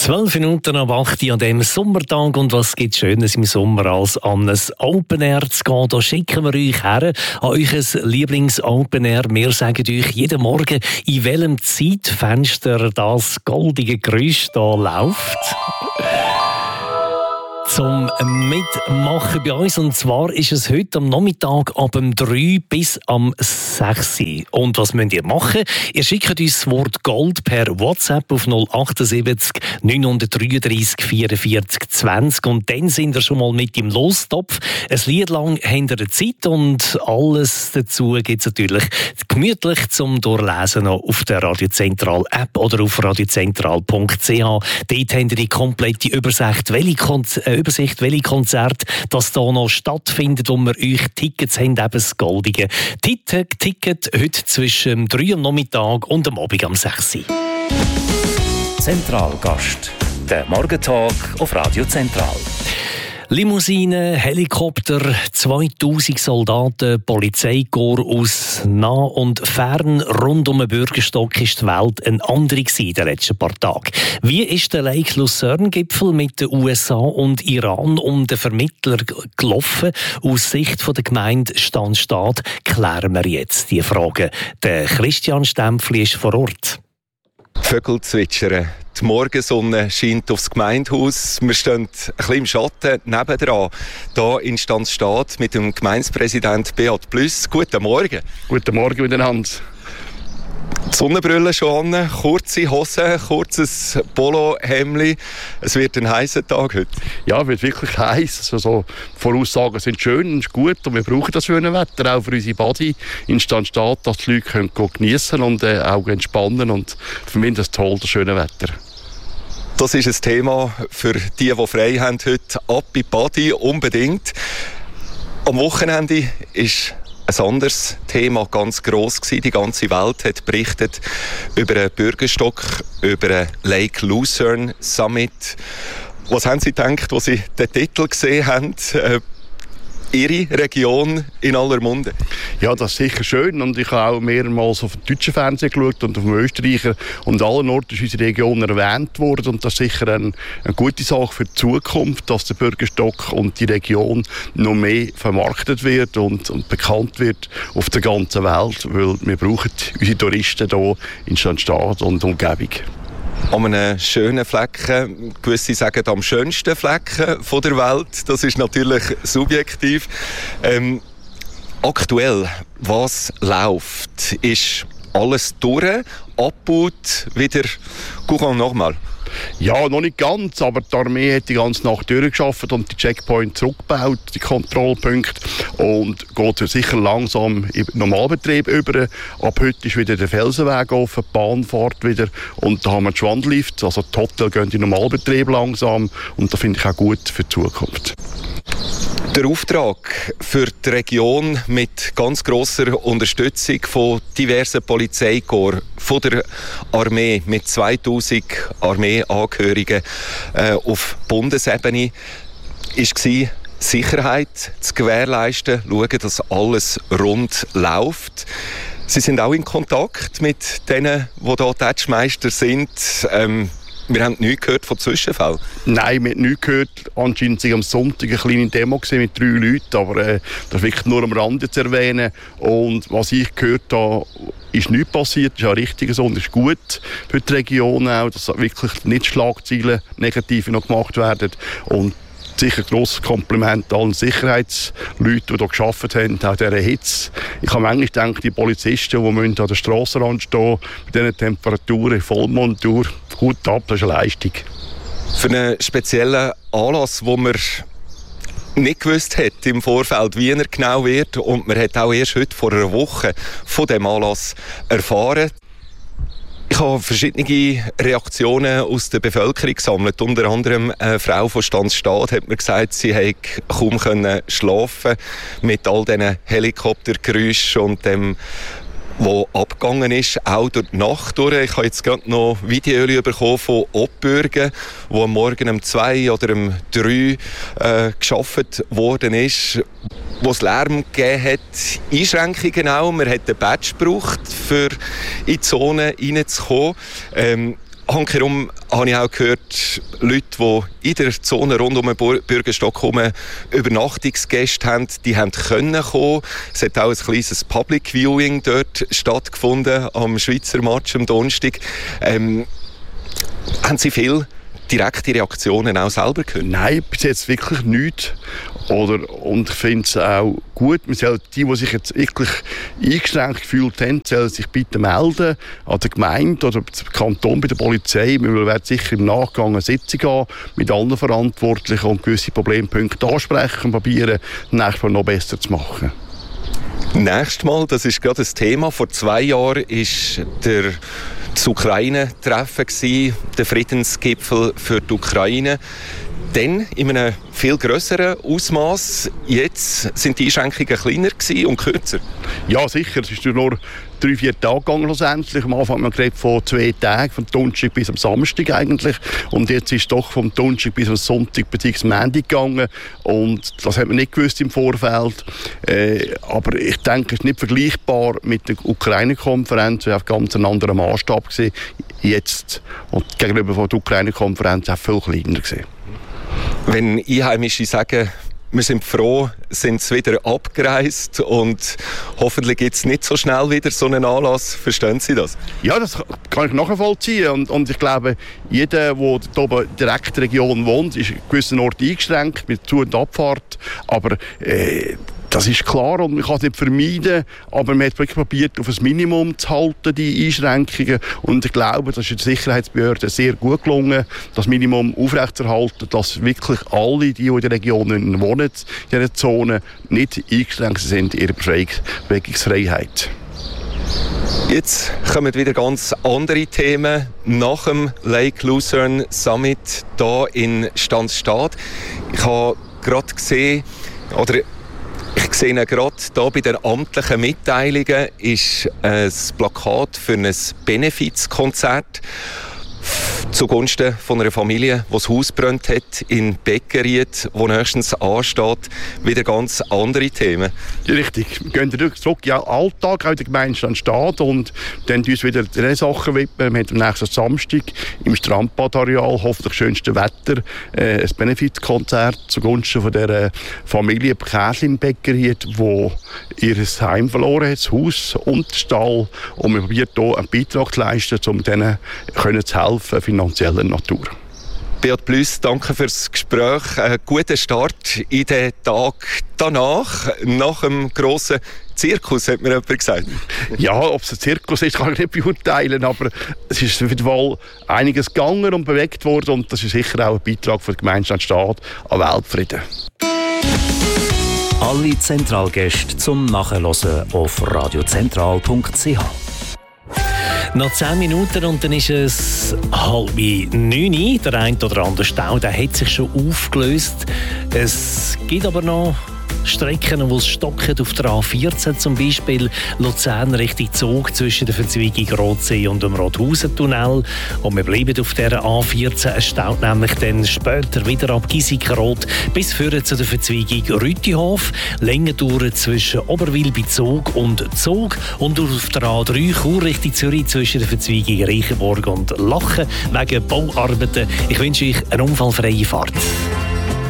12 Minuten ab 8 Uhr an diesem Sommertag. Und was gibt es Schönes im Sommer als an ein Open Air zu gehen? Da schicken wir euch her, an euch Lieblings-Open Air. Wir sagen euch jeden Morgen, in welchem Zeitfenster das goldige Geräusch da läuft. Zum Mitmachen bei uns. Und zwar ist es heute am Nachmittag ab 3 bis am 6. Und was müsst ihr machen? Ihr schickt uns das Wort Gold per WhatsApp auf 078 933 44 20 und dann sind ihr schon mal mit im Lostopf. Ein Lied lang habt ihr Zeit und alles dazu gibt es natürlich gemütlich zum Durchlesen noch auf der Radio Zentral App oder auf radiozentral.ch. Dort habt ihr die komplette Übersicht, welche Konzerte das hier noch stattfindet, wo wir euch Tickets haben, eben das goldige Ticket heute zwischen 3 am Nachmittag und am Abend am 6. Zentralgast, der Morgentalk auf Radio Zentral. Limousinen, Helikopter, 2000 Soldaten, Polizeikorps aus nah und fern. Rund um den Bürgerstock ist die Welt eine andere in den letzten paar Tagen. Wie ist der Lake Lucerne-Gipfel mit den USA und Iran um den Vermittler gelaufen? Aus Sicht der Gemeinde Stand-Staat klären wir jetzt die Frage. Der Christian Stempfli ist vor Ort. Vögel zwitschern. Die Morgensonne scheint aufs Gemeindehaus. Wir stehen ein bisschen im Schatten nebendran. Hier in Stand-Staat mit dem Gemeindepräsident Beat Plüss. Guten Morgen. Guten Morgen miteinander. Die Sonnenbrille schon an, kurze Hosen, kurzes Polohemdli. Es wird ein heißer Tag heute. Ja, es wird wirklich heiß. Also, Voraussagen sind schön und gut und wir brauchen das schöne Wetter auch für unsere Body in Stand-Staat, dass die Leute geniessen können und auch entspannen und zumindest toll das schöne Wetter. Das ist ein Thema für die frei haben heute. Ab in die Body, unbedingt. Am Wochenende ist ein anderes Thema ganz gross gewesen. Die ganze Welt hat berichtet über einen Bürgerstock, über einen Lake Lucerne Summit. Was haben Sie gedacht, als Sie den Titel gesehen haben? Ihre Region in aller Munde? Ja, das ist sicher schön und ich habe auch mehrmals auf den deutschen Fernsehen geschaut und auf dem Österreicher und an allen Orten ist unsere Region erwähnt worden und das ist sicher eine gute Sache für die Zukunft, dass der Bürgerstock und die Region noch mehr vermarktet wird und bekannt wird auf der ganzen Welt, weil wir brauchen unsere Touristen hier in Stand-Staat und Umgebung. An einem schönen Flecken, gewisse sagen am schönsten Flecken der Welt, das ist natürlich subjektiv. Aktuell, was läuft? Ist alles durch, abgebaut, wieder Courant normal? Ja, noch nicht ganz, aber die Armee hat die ganze Nacht durchgearbeitet und die Checkpoints zurückgebaut, die Kontrollpunkte, und geht sicher langsam in den Normalbetrieb über. Ab heute ist wieder der Felsenweg offen, die Bahn fährt wieder und da haben wir die Schwandlifts, also die Hotels gehen in den Normalbetrieb langsam und das finde ich auch gut für die Zukunft. Der Auftrag für die Region mit ganz grosser Unterstützung von diversen Polizeikorps, von der Armee mit 2000 Armeeangehörigen auf Bundesebene war, Sicherheit zu gewährleisten, schauen, dass alles rund läuft. Sie sind auch in Kontakt mit denen, die hier Touchmeister sind. Wir haben nichts gehört von Zwischenfällen. Nein, wir haben nichts gehört. Anscheinend war am Sonntag eine kleine Demo mit 3 Leuten, aber das ist wirklich nur am Rande zu erwähnen. Und was ich gehört habe, ist nichts passiert. Das ist auch richtig so und ist gut für die Region auch, dass wirklich nicht Schlagzeilen negative noch gemacht werden. Und sicher ein grosses Kompliment allen Sicherheitsleuten, die hier gearbeitet haben, auch dieser Hitze. Ich habe manchmal gedacht, die Polizisten, die an der Strassenrand stehen, bei diesen Temperaturen, Vollmontur, gut ab, das ist eine Leistung. Für einen speziellen Anlass, wo man nicht gewusst hat im Vorfeld, wie er genau wird, und man hat auch erst heute vor einer Woche von diesem Anlass erfahren. Ich habe verschiedene Reaktionen aus der Bevölkerung gesammelt. Unter anderem eine Frau von Stand-Staat hat mir gesagt, sie hätte kaum schlafen mit all diesen Helikoptergeräuschen und dem, was abgegangen ist, auch durch die Nacht durch. Ich habe jetzt gerade noch Videos bekommen von Obbürgen, die am Morgen um 2 oder um 3 gearbeitet worden ist, wo es Lärm gegeben hat, Einschränkungen auch. Man hat einen Badge gebraucht, um in die Zone reinzukommen. Hankerum habe ich auch gehört, Leute, die in der Zone rund um den Bürgerstock herum Übernachtungsgäste haben, die haben können kommen. Es hat auch ein kleines Public Viewing dort stattgefunden am Schweizer Match am Donnerstag. Haben Sie viele direkte Reaktionen auch selber gehört? Nein, bis jetzt wirklich nichts. Und ich finde es auch gut, die sich jetzt wirklich eingeschränkt gefühlt haben, sollen sich bitte melden an der Gemeinde oder am Kanton bei der Polizei. Wir werden sicher im Nachgang eine Sitzung haben mit allen Verantwortlichen und gewisse Problempunkte ansprechen und probieren, nächstes Mal noch besser zu machen. Nächstes Mal, das ist gerade das Thema. Vor 2 Jahren war das Ukraine-Treffen, der Friedensgipfel für die Ukraine. Dann in einem viel grösseren Ausmaß. Jetzt sind die Einschränkungen kleiner und kürzer. Ja, sicher. Es ist nur 3-4 Tage gegangen schlussendlich. Am Anfang haben wir geredet von 2 Tagen, von Donnerstag bis am Samstag eigentlich. Und jetzt ist es doch vom Donnerstag bis am Sonntag bzw. Montag gegangen. Und das hat man nicht gewusst im Vorfeld. Aber ich denke, es ist nicht vergleichbar mit der Ukraine-Konferenz. Wir haben ganz einen anderen Maßstab gesehen jetzt. Und gegenüber der Ukraine-Konferenz auch viel kleiner gesehen. Wenn Einheimische sagen, wir sind froh, sind sie wieder abgereist und hoffentlich gibt es nicht so schnell wieder so einen Anlass. Verstehen Sie das? Ja, das kann ich nachvollziehen. Und ich glaube, jeder, der hier oben direkt in der Region wohnt, ist an gewissen Orten eingeschränkt mit Zu- und Abfahrt. Aber das ist klar und man kann es nicht vermeiden, aber man hat wirklich probiert, auf ein Minimum zu halten, die Einschränkungen. Und ich glaube, das ist der Sicherheitsbehörde sehr gut gelungen, das Minimum aufrechtzuerhalten, dass wirklich alle, die in der Region wohnen, in dieser Zone, nicht eingeschränkt sind in ihrer Bewegungsfreiheit. Jetzt kommen wieder ganz andere Themen nach dem Lake Lucerne Summit hier in Stanzstadt. Ich habe gerade gesehen, ich sehe gerade hier bei den amtlichen Mitteilungen ist ein Plakat für ein Benefizkonzert zugunsten von einer Familie, die das Haus brennt hat in Beckeried, wo nächstens ansteht, wieder ganz andere Themen. Ja, richtig. Wir gehen zurück in den Alltag, auch in der Gemeinde Stanzstadt und dann uns wieder diese Sachen widmen. Wir haben am nächsten Samstag im Strandbadareal, hoffentlich schönste Wetter, ein Benefizkonzert zugunsten von dieser Familie Käsli in Beckeried, die ihr Heim verloren hat, das Haus und den Stall. Und wir probieren hier einen Beitrag zu leisten, um denen zu helfen, finanzieller Natur. Beat Plüss, danke fürs Gespräch. Einen guten Start in den Tag danach, nach dem grossen Zirkus, hat mir jemand gesagt. Ja, ob es ein Zirkus ist, kann ich nicht beurteilen, aber es ist auf jeden Fall einiges gegangen und bewegt worden und das ist sicher auch ein Beitrag für die Gemeinde Stanzstadt an Weltfrieden. Alle Zentralgäste zum Nachhören auf radiozentral.ch. Noch 10 Minuten und dann ist es 8:30. Der eine oder andere Stau, der hat sich schon aufgelöst. Es gibt aber noch Strecken, wo es stockt, auf der A14 zum Beispiel Luzern Richtung Zug zwischen der Verzweigung Rotsee und dem Rothausen-Tunnel. Und wir bleiben auf dieser A14. Es staut nämlich dann später wieder ab Giesikenrot bis führen zu der Verzweigung Rütihof. Längendauer zwischen Oberwil bei Zug und Zug. Und auf der A3 Chur Richtung Zürich zwischen der Verzweigung Reichenborg und Lachen wegen Bauarbeiten. Ich wünsche euch eine unfallfreie Fahrt.